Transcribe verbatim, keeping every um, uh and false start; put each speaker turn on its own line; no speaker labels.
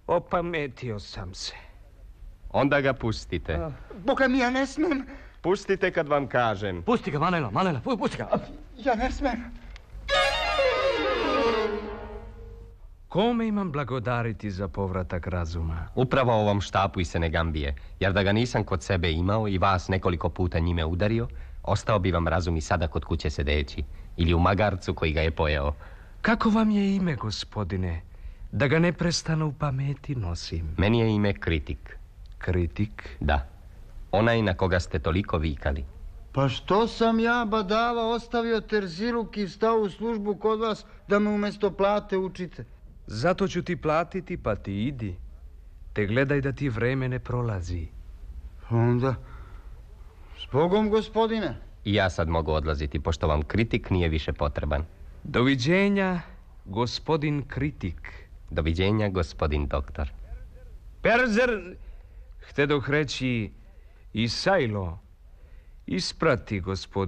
Opametio sam se.
Onda ga pustite.
A, Boga mi, ja ne smem.
Pustite kad vam kažem.
Pusti ga, Manelo, Manelo, pusti ga.
Ja ne smem.
Kome imam blagodariti za povratak razuma?
Upravo ovom štapu iz Senegambije, jer da ga nisam kod sebe imao i vas nekoliko puta njime udario, ostao bi vam razum i sada kod kuće sedeći, ili u magarcu koji ga je pojeo.
Kako vam je ime, gospodine? Da ga neprestano u pameti nosim.
Meni je ime Kritik.
Kritik?
Da, onaj na koga ste toliko vikali.
Pa što sam ja, badava, ostavio Terziluk i stao u službu kod vas da me umjesto plate učite?
Zato ću ti platiti, pa ti idi. Te gledaj da ti vreme ne prolazi.
Onda, s Bogom, gospodine.
I ja sad mogu odlaziti, pošto vam Kritik nije više potreban.
Doviđenja, gospodin Kritik.
Doviđenja, gospodin doktor.
Perzer, htedoh reći i Sajlo, isprati, gospodin.